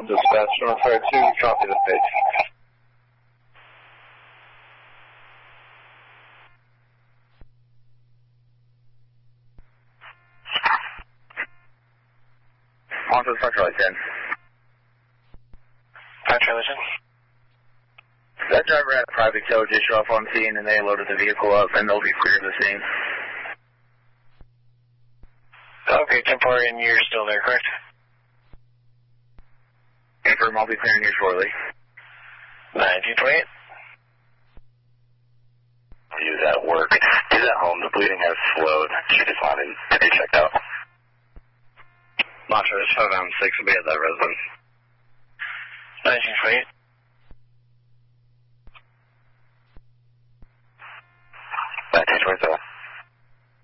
Dispatch, Northside 2, copy the page. On to Central 10. Central 10. That driver had a private tow just show up on scene and they loaded the vehicle up and they'll be clear of the scene. Okay, temporary, and you're still there, correct? Confirm, I'll be clearing here shortly. 1928. Do that work. He's at home. The bleeding has slowed. She just wanted to be checked out. Monster, 796 will be at that residence. 1928. That 1927.